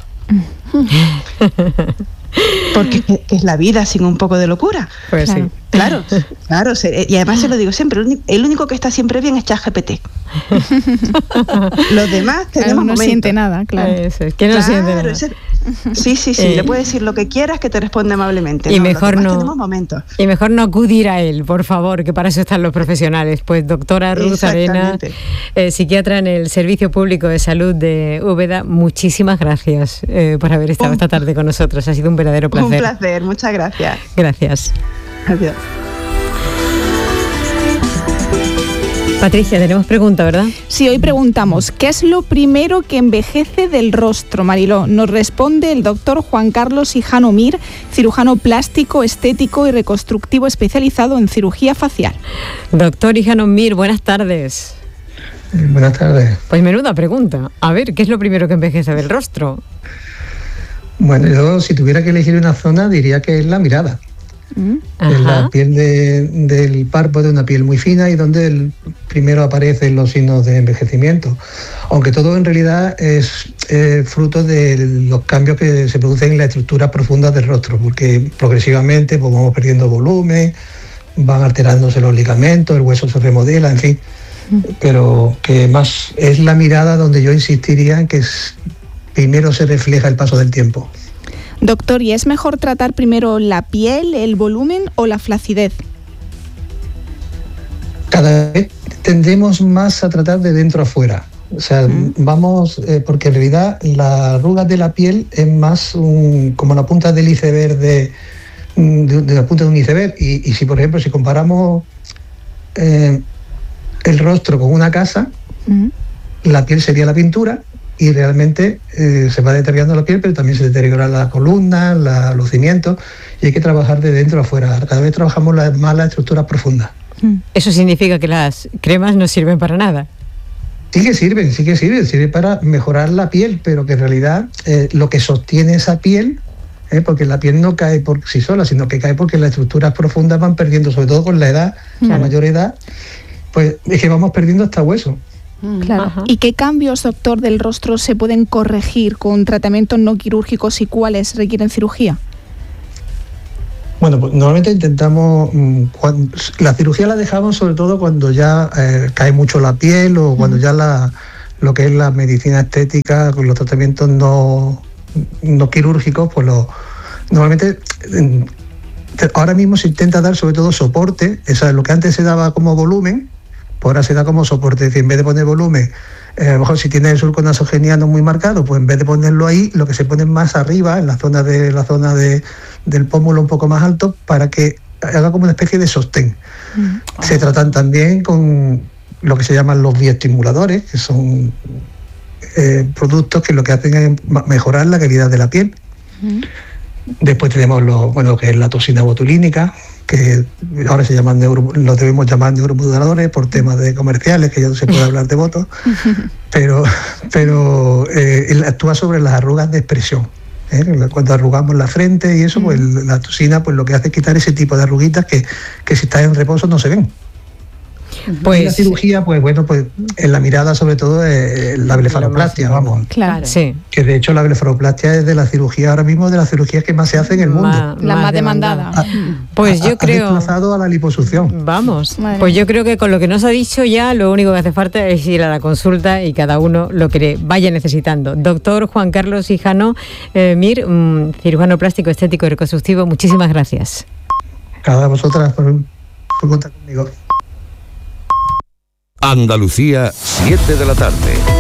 Porque que, que es la vida sin un poco de locura. Pues claro. sí. Claro, claro. Se, y además se lo digo siempre, el, el único que está siempre bien es ChatGPT. Los demás tenemos no siente nada, claro. Eso, es que no claro, siente nada. Ese, sí, sí, sí. Eh, le puedes decir lo que quieras que te responde amablemente. Y no, mejor no. Tenemos momentos. Y mejor no acudir a él, por favor, que para eso están los profesionales. Pues doctora Ruth Arena, eh, psiquiatra en el Servicio Público de Salud de Úbeda, muchísimas gracias eh, por haber estado un, esta tarde con nosotros. Ha sido un verdadero placer. Un placer, muchas gracias. Gracias. Adiós. Patricia, tenemos pregunta, ¿verdad? Sí, hoy preguntamos, ¿qué es lo primero que envejece del rostro, Mariló? Nos responde el doctor Juan Carlos Hijano Mir, cirujano plástico, estético y reconstructivo especializado en cirugía facial. Doctor Hijano Mir, buenas tardes. Buenas tardes. Pues menuda pregunta. A ver, ¿qué es lo primero que envejece del rostro? Bueno, yo si tuviera que elegir una zona diría que es la mirada. Mm. Es la piel de, del párpado, una piel muy fina y donde el, primero aparecen los signos de envejecimiento. Aunque todo en realidad es eh, fruto de los cambios que se producen en las estructuras profundas del rostro, porque progresivamente pues, vamos perdiendo volumen, van alterándose los ligamentos, el hueso se remodela, en fin. Mm. Pero que más es la mirada donde yo insistiría en que es, primero se refleja el paso del tiempo. Doctor, ¿y es mejor tratar primero la piel, el volumen o la flacidez? Cada vez tendemos más a tratar de dentro a fuera. O sea, mm. vamos, eh, porque en realidad las arrugas de la piel es más un, como la punta del iceberg de, de, de la punta de un iceberg. Y, y si, por ejemplo, si comparamos eh, el rostro con una casa, mm. la piel sería la pintura. Y realmente eh, se va deteriorando la piel, pero también se deteriora la columna, la, los cimientos, y hay que trabajar de dentro a afuera. Cada vez trabajamos las malas estructuras profundas. ¿Eso significa que las cremas no sirven para nada? Sí que sirven, sí que sirven, sirve para mejorar la piel, pero que en realidad eh, lo que sostiene esa piel, eh, porque la piel no cae por sí sola, sino que cae porque las estructuras profundas van perdiendo, sobre todo con la edad, claro. La mayor edad, pues es que vamos perdiendo hasta hueso. Claro. Ajá. ¿Y qué cambios, doctor, del rostro se pueden corregir con tratamientos no quirúrgicos y cuáles requieren cirugía? Bueno, pues normalmente intentamos, cuando, la cirugía la dejamos sobre todo cuando ya eh, cae mucho la piel o cuando ya la, lo que es la medicina estética, con los tratamientos no, no quirúrgicos, pues lo, normalmente ahora mismo se intenta dar sobre todo soporte, o sea, lo que antes se daba como volumen, ahora se da como soporte, es decir, en vez de poner volumen, eh, a lo mejor si tiene el surco nasogeniano muy marcado, pues en vez de ponerlo ahí, lo que se pone más arriba, en la zona de la zona de, del pómulo un poco más alto, para que haga como una especie de sostén. Mm. Se tratan también con lo que se llaman los bioestimuladores, que son eh, productos que lo que hacen es mejorar la calidad de la piel. Mm. Después tenemos lo, bueno, que es la toxina botulínica, que ahora se llaman neuro, lo debemos llamar neuromoduladores por temas de comerciales, que ya no se puede hablar de votos, pero, pero eh, actúa sobre las arrugas de expresión. ¿eh? Cuando arrugamos la frente y eso, pues la toxina pues lo que hace es quitar ese tipo de arruguitas que, que si están en reposo no se ven. Pues, y la cirugía, pues bueno, pues en la mirada sobre todo es la blefaroplastia, vamos. Claro. Sí. Que de hecho la blefaroplastia es de la cirugía ahora mismo, de las cirugías que más se hace en el mundo. Ma, la más demandada. Ha, pues yo ha, creo... Ha desplazado a la liposucción. Vamos. Vale. Pues yo creo que con lo que nos ha dicho ya, lo único que hace falta es ir a la consulta y cada uno lo que vaya necesitando. Doctor Juan Carlos Hijano eh, Mir, um, cirujano plástico, estético y reconstructivo, muchísimas gracias. Cada vosotras por, por contar conmigo. Andalucía, siete de la tarde.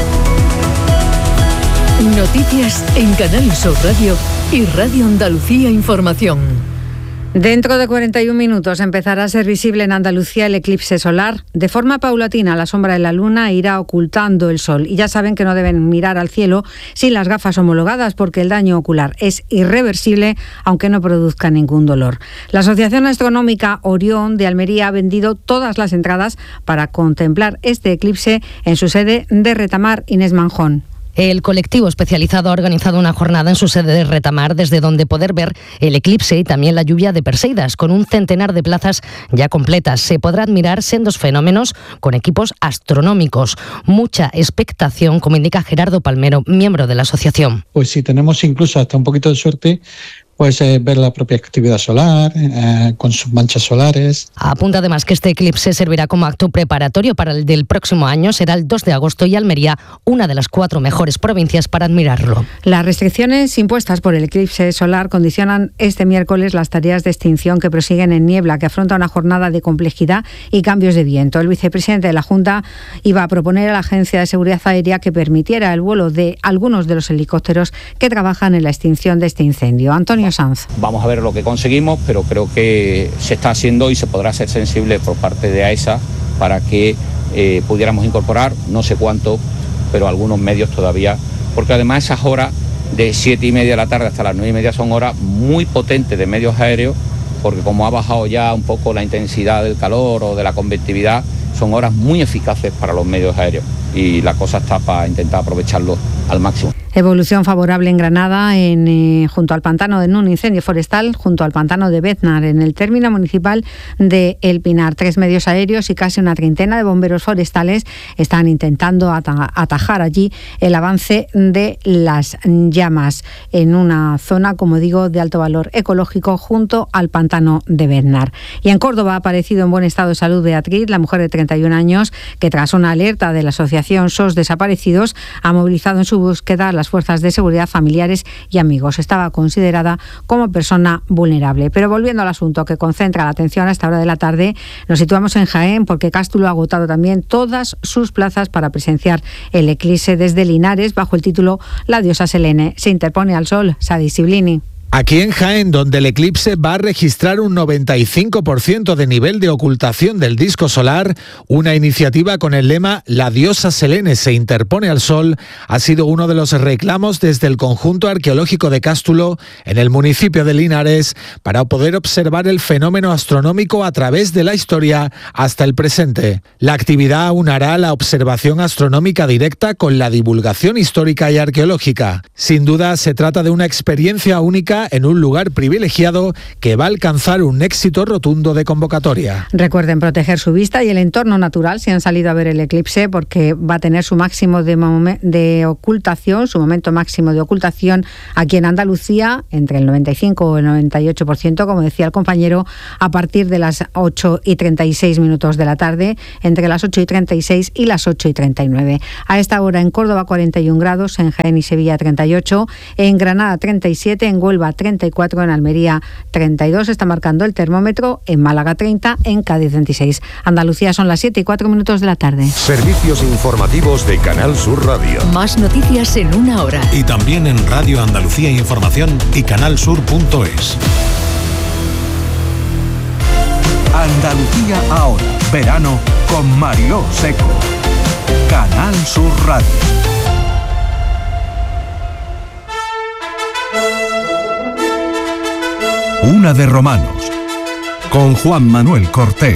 Noticias en Canal Sur Radio y Radio Andalucía Información. Dentro de cuarenta y un minutos empezará a ser visible en Andalucía el eclipse solar. De forma paulatina, la sombra de la luna irá ocultando el sol. Y ya saben que no deben mirar al cielo sin las gafas homologadas porque el daño ocular es irreversible, aunque no produzca ningún dolor. La Asociación Astronómica Orión de Almería ha vendido todas las entradas para contemplar este eclipse en su sede de Retamar. Inés Manjón. El colectivo especializado ha organizado una jornada en su sede de Retamar, desde donde poder ver el eclipse y también la lluvia de Perseidas, con un centenar de plazas ya completas. Se podrá admirar sendos fenómenos con equipos astronómicos. Mucha expectación, como indica Gerardo Palmero, miembro de la asociación. Pues si tenemos incluso hasta un poquito de suerte, pues eh, ver la propia actividad solar, eh, con sus manchas solares. Apunta además que este eclipse servirá como acto preparatorio para el del próximo año. Será el dos de agosto y Almería, una de las cuatro mejores provincias para admirarlo. Las restricciones impuestas por el eclipse solar condicionan este miércoles las tareas de extinción que prosiguen en Niebla, que afronta una jornada de complejidad y cambios de viento. El vicepresidente de la Junta iba a proponer a la Agencia de Seguridad Aérea que permitiera el vuelo de algunos de los helicópteros que trabajan en la extinción de este incendio. Antonio Sanz. Vamos a ver lo que conseguimos, pero creo que se está haciendo y se podrá ser sensible por parte de AESA para que eh, pudiéramos incorporar, no sé cuánto, pero algunos medios todavía, porque además esas horas de siete y media de la tarde hasta las nueve y media son horas muy potentes de medios aéreos, porque como ha bajado ya un poco la intensidad del calor o de la convectividad, son horas muy eficaces para los medios aéreos y la cosa está para intentar aprovecharlo al máximo. Evolución favorable en Granada, en, eh, junto al pantano de un incendio forestal, junto al pantano de Beznar, en el término municipal de El Pinar. Tres medios aéreos y casi una treintena de bomberos forestales están intentando ata- atajar allí el avance de las llamas en una zona, como digo, de alto valor ecológico junto al pantano de Beznar. Y en Córdoba ha aparecido en buen estado de salud Beatriz, la mujer de treinta y un años, que tras una alerta de la asociación S O S Desaparecidos ha movilizado en su búsqueda las fuerzas de seguridad, familiares y amigos. Estaba considerada como persona vulnerable. Pero volviendo al asunto que concentra la atención a esta hora de la tarde, nos situamos en Jaén porque Cástulo ha agotado también todas sus plazas para presenciar el eclipse desde Linares bajo el título La diosa Selene se interpone al sol. Sadi Siblini. Aquí en Jaén, donde el eclipse va a registrar un noventa y cinco por ciento de nivel de ocultación del disco solar, una iniciativa con el lema La diosa Selene se interpone al sol ha sido uno de los reclamos desde el conjunto arqueológico de Cástulo, en el municipio de Linares, para poder observar el fenómeno astronómico a través de la historia hasta el presente. La actividad aunará la observación astronómica directa con la divulgación histórica y arqueológica. Sin duda, se trata de una experiencia única en un lugar privilegiado que va a alcanzar un éxito rotundo de convocatoria. Recuerden proteger su vista y el entorno natural si han salido a ver el eclipse, porque va a tener su máximo de, mom- de ocultación, su momento máximo de ocultación aquí en Andalucía, entre el noventa y cinco o el noventa y ocho por ciento, como decía el compañero, a partir de las ocho y treinta y seis minutos de la tarde, entre las ocho y treinta y seis y las ocho y treinta y nueve. A esta hora en Córdoba cuarenta y un grados, en Jaén y Sevilla treinta y ocho, en Granada treinta y siete, en Huelva treinta y cuatro, en Almería treinta y dos, está marcando el termómetro, en Málaga treinta, en Cádiz veintiséis. Andalucía son las siete y cuatro minutos de la tarde. Servicios informativos de Canal Sur Radio. Más noticias en una hora. Y también en Radio Andalucía Información y canalsur punto es. Andalucía ahora. Verano con Mariló Seco. Canal Sur Radio. Una de Romanos, con Juan Manuel Cortés.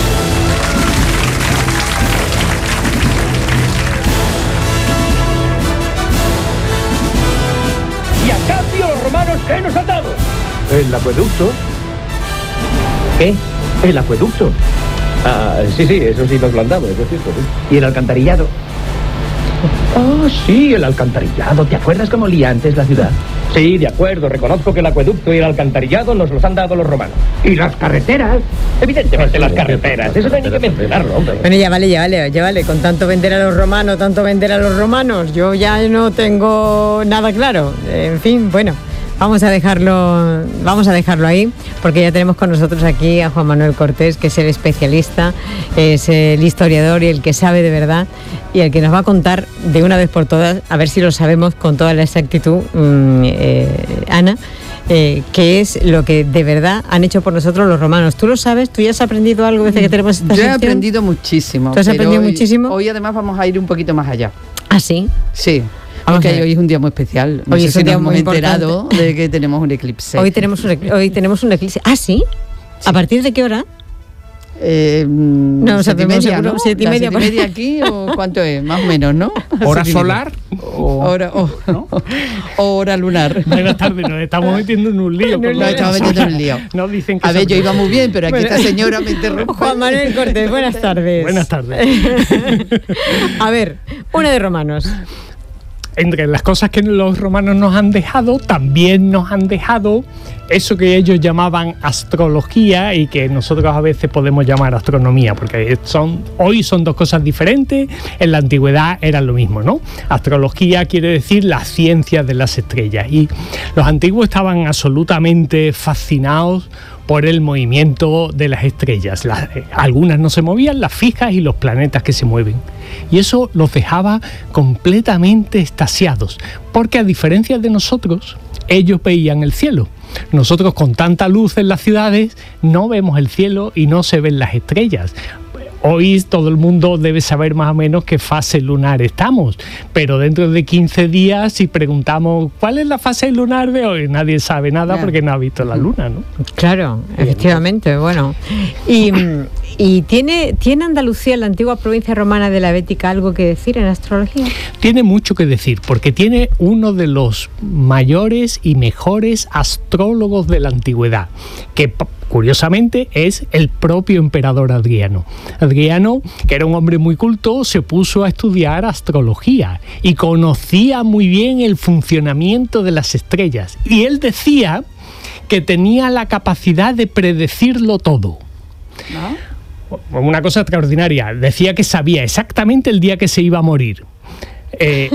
Y a cambio los romanos, ¿qué nos han dado? El acueducto. ¿Qué? El acueducto. Ah, sí, sí, eso sí nos lo han dado, eso es cierto, sí. ¿Y el alcantarillado? Ah, sí, el alcantarillado. ¿Te acuerdas cómo olía antes la ciudad? Sí, de acuerdo. Reconozco que el acueducto y el alcantarillado nos los han dado los romanos. ¿Y las carreteras? Evidentemente las carreteras. Eso no hay ni que mencionarlo, hombre. Bueno, ya vale, ya vale, ya vale. Con tanto vender a los romanos, tanto vender a los romanos, yo ya no tengo nada claro. En fin, bueno. Vamos a dejarlo, vamos a dejarlo ahí, porque ya tenemos con nosotros aquí a Juan Manuel Cortés, que es el especialista, es el historiador y el que sabe de verdad, y el que nos va a contar de una vez por todas, a ver si lo sabemos con toda la exactitud, mmm, eh, Ana, eh, qué es lo que de verdad han hecho por nosotros los romanos. ¿Tú lo sabes? ¿Tú ya has aprendido algo desde que tenemos esta Yo he sección? aprendido muchísimo. ¿Tú has aprendido hoy, muchísimo? Hoy además vamos a ir un poquito más allá. ¿Ah, sí? Sí. Vamos Porque a ver. hoy es un día muy especial. No Hoy sé es si un día nos hemos muy enterado importante. de que tenemos un eclipse. Hoy tenemos un, ec- hoy tenemos un eclipse. ¿Ah, sí? ¿A partir de qué hora? Eh, no, siete y sabemos media, seguro, ¿no? siete y La media, siete y media aquí, o cuánto es, más o menos, ¿no? ¿Hora solar? O hora, o, ¿no? o hora lunar. Buenas tardes, nos estamos metiendo en un lío. Nos estamos metiendo en un lío. Nos dicen que a ver, yo iba muy bien, pero aquí bueno, esta señora me interrumpe. Juan Manuel Cortés, buenas tardes. Buenas tardes. A ver, una de romanos. Entre las cosas que los romanos nos han dejado, también nos han dejado eso que ellos llamaban astrología y que nosotros a veces podemos llamar astronomía, porque son, hoy son dos cosas diferentes, en la antigüedad era lo mismo, ¿no? Astrología quiere decir la ciencia de las estrellas, y los antiguos estaban absolutamente fascinados por el movimiento de las estrellas. Las, eh, algunas no se movían, las fijas, y los planetas que se mueven. Y eso los dejaba completamente extasiados, porque a diferencia de nosotros, ellos veían el cielo. Nosotros, con tanta luz en las ciudades, no vemos el cielo y no se ven las estrellas. Hoy todo el mundo debe saber más o menos qué fase lunar estamos, pero dentro de quince días, si preguntamos ¿cuál es la fase lunar de hoy?, nadie sabe nada, porque no ha visto la luna, ¿no? Claro, efectivamente, bueno. Y, y tiene, ¿tiene Andalucía, la antigua provincia romana de la Bética, algo que decir en astrología? Tiene mucho que decir, porque tiene uno de los mayores y mejores astrólogos de la antigüedad, que curiosamente es el propio emperador Adriano. Adriano, que era un hombre muy culto, se puso a estudiar astrología y conocía muy bien el funcionamiento de las estrellas. Y él decía que tenía la capacidad de predecirlo todo. ¿No? Una cosa extraordinaria. Decía que sabía exactamente el día que se iba a morir. Eh,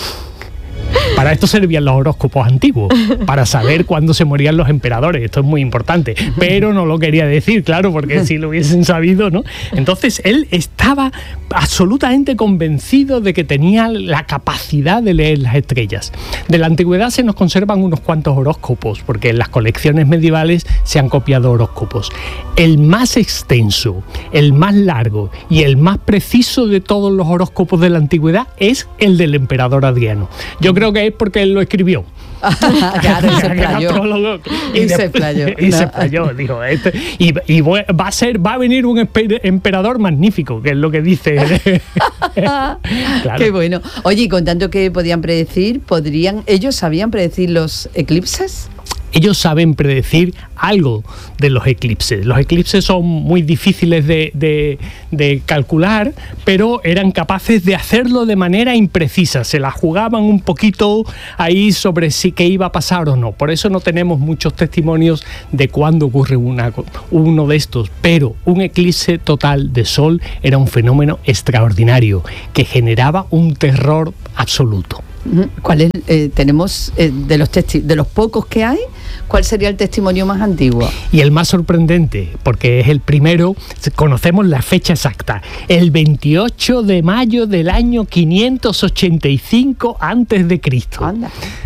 Para esto servían los horóscopos antiguos, para saber cuándo se morían los emperadores. Esto es muy importante, pero no lo quería decir, claro, porque si lo hubiesen sabido, ¿no? Entonces él estaba absolutamente convencido de que tenía la capacidad de leer las estrellas. De la antigüedad se nos conservan unos cuantos horóscopos, porque en las colecciones medievales se han copiado horóscopos. El más extenso, el más largo y el más preciso de todos los horóscopos de la antigüedad es el del emperador Adriano. Yo creo que es porque él lo escribió. Claro, y se playó. Y, y se playó. Y no. se playó, dijo. Este, y y va a ser, va a venir un emperador magnífico, que es lo que dice. Claro. Qué bueno. Oye, y con tanto que podían predecir, podrían, ¿ellos sabían predecir los eclipses? Ellos saben predecir algo de los eclipses. Los eclipses son muy difíciles de, de, de calcular, pero eran capaces de hacerlo de manera imprecisa. Se la jugaban un poquito ahí sobre si qué iba a pasar o no. Por eso no tenemos muchos testimonios de cuándo ocurre una, uno de estos. Pero un eclipse total de sol era un fenómeno extraordinario que generaba un terror absoluto. ¿Cuál es? Eh, tenemos eh, de los testi- de los pocos que hay, ¿cuál sería el testimonio más antiguo? Y el más sorprendente, porque es el primero, conocemos la fecha exacta, el veintiocho de mayo del año quinientos ochenta y cinco antes de Cristo. Anda.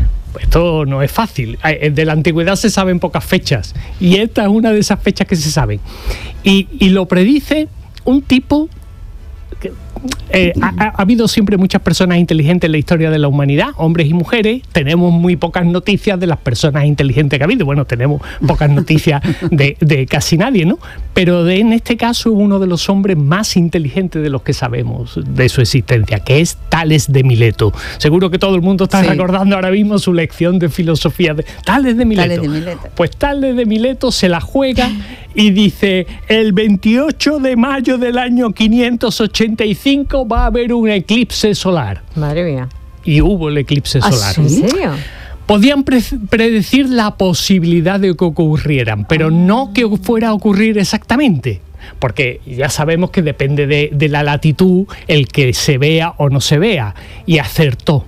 Esto no es fácil. De la antigüedad se saben pocas fechas, y esta es una de esas fechas que se saben. Y, y lo predice un tipo que, Eh, ha, ha habido siempre muchas personas inteligentes en la historia de la humanidad, hombres y mujeres. Tenemos muy pocas noticias de las personas inteligentes que ha habido. Bueno, tenemos pocas noticias de, de casi nadie, ¿no? Pero de, en este caso, uno de los hombres más inteligentes de los que sabemos de su existencia, que es Tales de Mileto. Seguro que todo el mundo está sí. recordando ahora mismo su lección de filosofía de Tales de Mileto. Tales de Mileto. Pues Tales de Mileto se la juega y dice: el veintiocho de mayo del año quinientos ochenta y cinco va a haber un eclipse solar. Madre mía. Y hubo el eclipse solar. ¿En serio? Podían pre- predecir la posibilidad de que ocurrieran, pero no que fuera a ocurrir exactamente. Porque ya sabemos que depende de, de la latitud el que se vea o no se vea. Y acertó.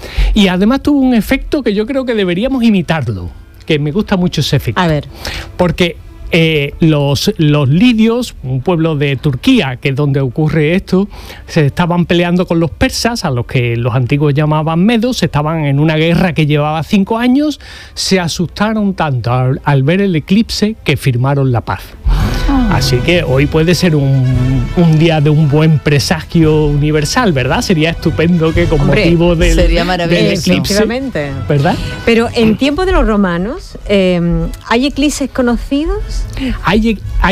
Y además tuvo un efecto que yo creo que deberíamos imitarlo. Que me gusta mucho ese efecto. A ver. Porque Eh, los, los lidios, un pueblo de Turquía, que es donde ocurre esto, se estaban peleando con los persas, a los que los antiguos llamaban medos. Estaban en una guerra que llevaba cinco años. Se asustaron tanto al, al ver el eclipse que firmaron la paz. Así que hoy puede ser un, un día de un buen presagio universal, ¿verdad? Sería estupendo que con Hombre, motivo del, sería maravilloso. del eclipse, ¿verdad? Pero en tiempos de los romanos, eh, ¿hay eclipses conocidos? Hay, hay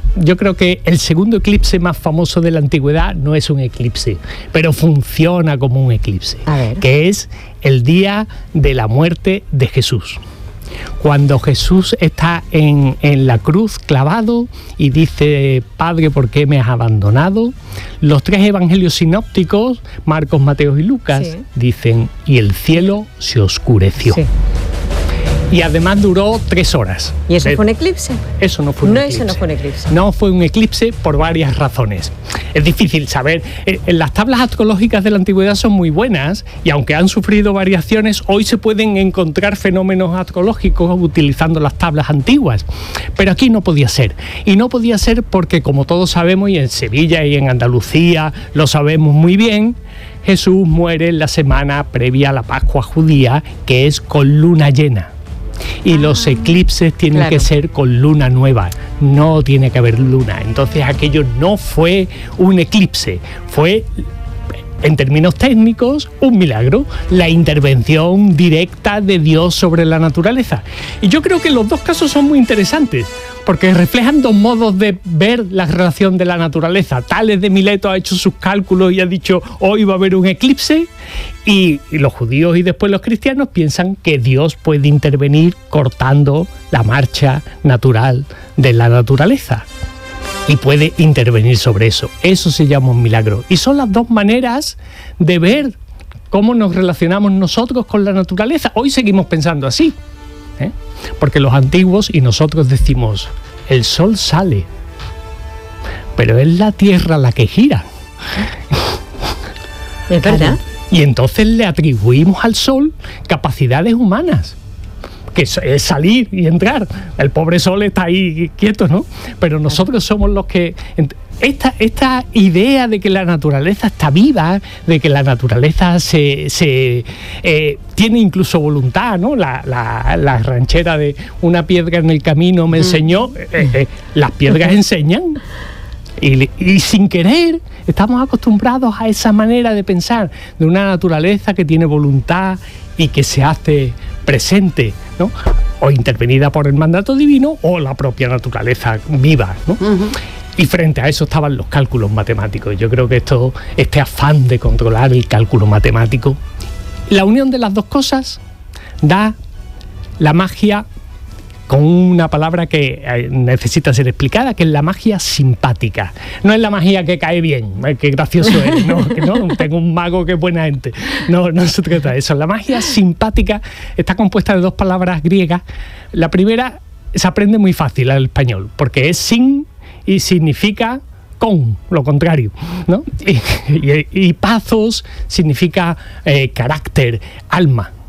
yo creo que el segundo eclipse más famoso de la antigüedad no es un eclipse, pero funciona como un eclipse, que es el día de la muerte de Jesús. Cuando Jesús está en, en la cruz clavado y dice: Padre, ¿por qué me has abandonado? Los tres evangelios sinópticos, Marcos, Mateo y Lucas, sí. dicen: y el cielo se oscureció. Sí. Y además duró tres horas. ¿Y eso fue un eclipse? Eso no fue un no, eclipse. No, eso no fue un eclipse. No fue un eclipse por varias razones. Es difícil saber. En las tablas astrológicas de la antigüedad son muy buenas y aunque han sufrido variaciones, hoy se pueden encontrar fenómenos astrológicos utilizando las tablas antiguas. Pero aquí no podía ser. Y no podía ser porque, como todos sabemos, y en Sevilla y en Andalucía lo sabemos muy bien, Jesús muere en la semana previa a la Pascua judía, que es con luna llena. Y ah, los eclipses tienen claro. que ser con luna nueva, no tiene que haber luna. Entonces aquello no fue un eclipse, fue, en términos técnicos, un milagro, la intervención directa de Dios sobre la naturaleza. Y yo creo que los dos casos son muy interesantes, porque reflejan dos modos de ver la relación de la naturaleza. Tales de Mileto ha hecho sus cálculos y ha dicho: hoy va a haber un eclipse, y, y los judíos y después los cristianos piensan que Dios puede intervenir cortando la marcha natural de la naturaleza. Y puede intervenir sobre eso. Eso se llama un milagro. Y son las dos maneras de ver cómo nos relacionamos nosotros con la naturaleza. Hoy seguimos pensando así, ¿eh? Porque los antiguos y nosotros decimos: el sol sale, pero es la tierra la que gira. Es verdad. Y entonces le atribuimos al sol capacidades humanas, que es salir y entrar. El pobre sol está ahí quieto, ¿no? Pero nosotros somos los que... Esta, esta idea de que la naturaleza está viva, de que la naturaleza se, se eh, tiene incluso voluntad, ¿no? La, la, la ranchera de una piedra en el camino me enseñó, eh, eh, las piedras enseñan. Y, y sin querer estamos acostumbrados a esa manera de pensar, de una naturaleza que tiene voluntad y que se hace presente, ¿no? O intervenida por el mandato divino o la propia naturaleza viva, ¿no? Uh-huh. Y frente a eso estaban los cálculos matemáticos. Yo creo que esto, este afán de controlar el cálculo matemático, la unión de las dos cosas da la magia, con una palabra que necesita ser explicada, que es la magia simpática. No es la magia que cae bien, que gracioso es, no, que no, tengo un mago que es buena gente. No, no se trata de eso. La magia simpática está compuesta de dos palabras griegas. La primera se aprende muy fácil al español, porque es sin y significa con, lo contrario, ¿no? Y, y, y pathos significa eh, carácter, alma.